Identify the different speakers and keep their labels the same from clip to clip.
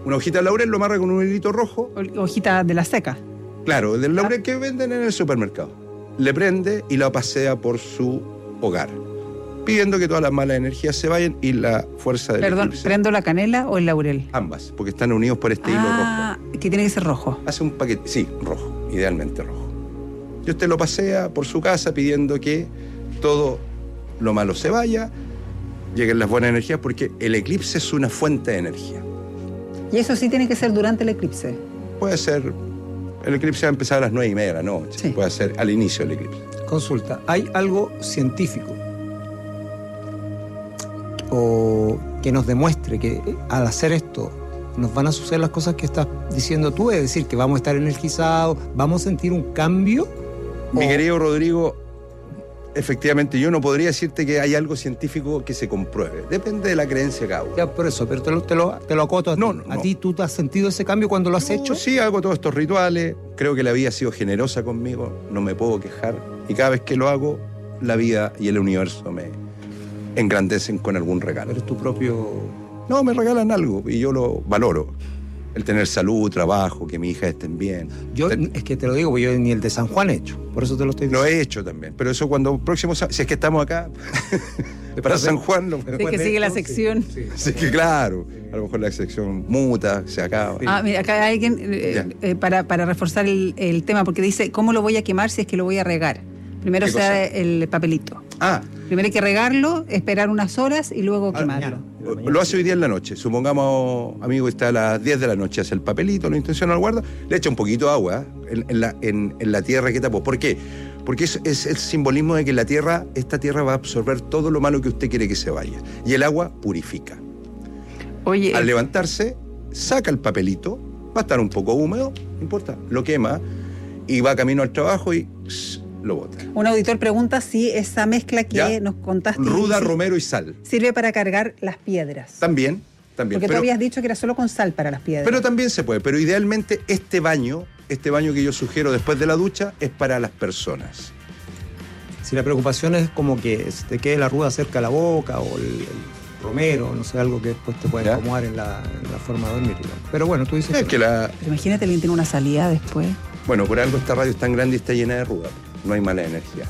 Speaker 1: Una hojita de laurel lo amarra con un hilito rojo.
Speaker 2: Hojita de la seca.
Speaker 1: Claro, del laurel que venden en el supermercado. Le prende y la pasea por su hogar, pidiendo que todas las malas energías se vayan y la fuerza del eclipse.
Speaker 2: ¿Prendo la canela o el laurel?
Speaker 1: Ambas, porque están unidos por este hilo rojo.
Speaker 2: Que tiene que ser rojo.
Speaker 1: Hace un paquete, sí, rojo, idealmente rojo. Y usted lo pasea por su casa pidiendo que todo lo malo se vaya, lleguen las buenas energías, porque el eclipse es una fuente de energía.
Speaker 2: Y eso sí tiene que ser durante el eclipse.
Speaker 1: Puede ser, el eclipse va a empezar a las 9:30 de la noche, sí. Puede ser al inicio del eclipse.
Speaker 3: Consulta, ¿hay algo científico o que nos demuestre que al hacer esto nos van a suceder las cosas que estás diciendo tú? Es decir, que vamos a estar energizados, vamos a sentir un cambio.
Speaker 1: Mi querido Rodrigo, efectivamente yo no podría decirte que hay algo científico que se compruebe. Depende de la creencia de cada uno.
Speaker 3: Ya, por eso, pero te lo acoto a ti. No. ¿A ti tú te has sentido ese cambio cuando lo has hecho?
Speaker 1: Sí, hago todos estos rituales. Creo que la vida ha sido generosa conmigo. No me puedo quejar. Y cada vez que lo hago, la vida y el universo me engrandecen con algún regalo.
Speaker 3: ¿Eres tu propio...?
Speaker 1: No, me regalan algo y yo lo valoro. El tener salud, trabajo, que mis hijas estén bien.
Speaker 3: Es que te lo digo, porque yo ni el de San Juan he hecho. Por eso te lo estoy diciendo.
Speaker 1: Lo he hecho también. Pero eso cuando próximo... Si es que estamos acá, para San Juan...
Speaker 2: Sí, que sigue la sección.
Speaker 1: Sí, que claro. A lo mejor la sección muta, se acaba.
Speaker 2: Mira, acá hay alguien, para reforzar el tema, porque dice, ¿cómo lo voy a quemar si es que lo voy a regar? Primero se da el papelito. Primero hay que regarlo, esperar unas horas y luego quemarlo.
Speaker 1: Lo hace hoy día en la noche. Supongamos, amigo, está a las 10 de la noche, hace el papelito, lo intenciona al guarda, le echa un poquito de agua en la tierra que tapó. ¿Por qué? Porque es el simbolismo de que esta tierra va a absorber todo lo malo que usted quiere que se vaya. Y el agua purifica.
Speaker 2: Oye,
Speaker 1: al levantarse, saca el papelito, va a estar un poco húmedo, no importa, lo quema y va camino al trabajo y lo bota.
Speaker 2: Un auditor pregunta si esa mezcla que nos contaste...
Speaker 1: Ruda, romero y sal.
Speaker 2: ¿Sirve para cargar las piedras?
Speaker 1: También.
Speaker 2: Porque tú habías dicho que era solo con sal para las piedras.
Speaker 1: Pero también se puede. Pero idealmente este baño que yo sugiero después de la ducha es para las personas.
Speaker 3: Si la preocupación es como que te quede la ruda cerca de la boca o el romero, no sé, algo que después te puede acomodar en la forma de dormir. Pero bueno, tú dices...
Speaker 2: Pero imagínate, alguien tiene una salida después.
Speaker 1: Bueno, por algo esta radio es tan grande y está llena de ruda. No hay mala energía.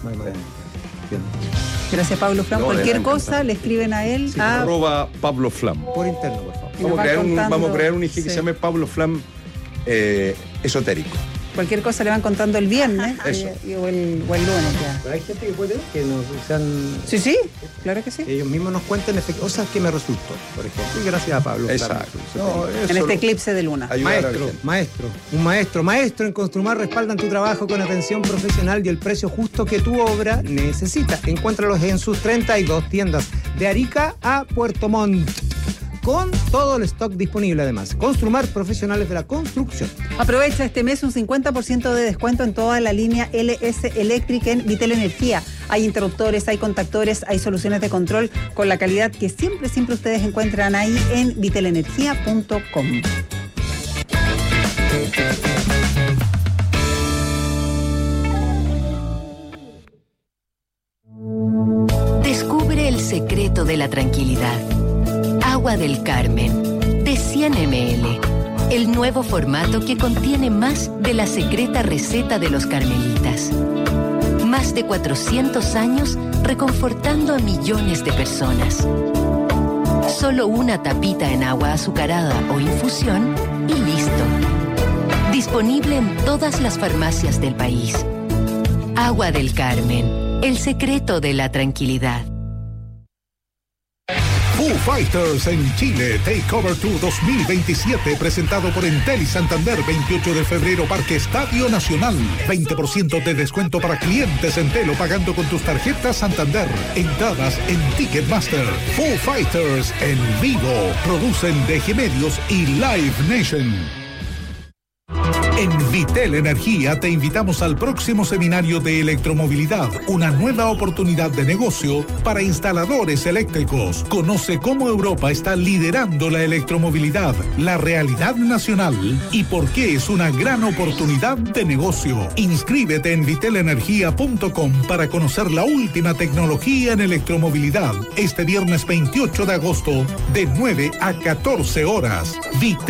Speaker 2: Gracias, Pablo Flam. Cualquier cosa le escriben a él.
Speaker 1: @Pablo Flam.
Speaker 3: Por interno, por favor.
Speaker 1: Vamos a crear un IG que se llame Pablo Flam esotérico.
Speaker 2: Cualquier cosa le van contando el viernes o el lunes ya.
Speaker 3: Pero hay gente que puede que nos sean...
Speaker 2: Sí, claro que sí.
Speaker 3: Ellos mismos nos cuentan cosas que me resultó, por ejemplo. Y gracias a Pablo.
Speaker 1: Exacto.
Speaker 2: En este eclipse de luna.
Speaker 3: Un maestro en Construmar respaldan tu trabajo con atención profesional y el precio justo que tu obra necesita. Encuéntralos en sus 32 tiendas, de Arica a Puerto Montt, con todo el stock disponible además. Construmar, profesionales de la construcción.
Speaker 2: Aprovecha este mes un 50% de descuento en toda la línea LS Electric en Vitel Energía. Hay interruptores, hay contactores, hay soluciones de control con la calidad que siempre ustedes encuentran ahí en vitelenergia.com.
Speaker 4: Descubre el secreto de la tranquilidad. Agua del Carmen, de 100 ml. El nuevo formato que contiene más de la secreta receta de los carmelitas. Más de 400 años reconfortando a millones de personas. Solo una tapita en agua azucarada o infusión y listo. Disponible en todas las farmacias del país. Agua del Carmen, el secreto de la tranquilidad.
Speaker 5: Foo Fighters en Chile, Takeover Tour 2027, presentado por Entel y Santander, 28 de febrero, Parque Estadio Nacional. 20% de descuento para clientes Entel o pagando con tus tarjetas Santander. Entradas en Ticketmaster. Foo Fighters en vivo. Producen DG Medios y Live Nation. En Vitel Energía te invitamos al próximo seminario de electromovilidad, una nueva oportunidad de negocio para instaladores eléctricos. Conoce cómo Europa está liderando la electromovilidad, la realidad nacional y por qué es una gran oportunidad de negocio. Inscríbete en vitelenergia.com para conocer la última tecnología en electromovilidad. Este viernes 28 de agosto, de 9 a 14 horas. Vitel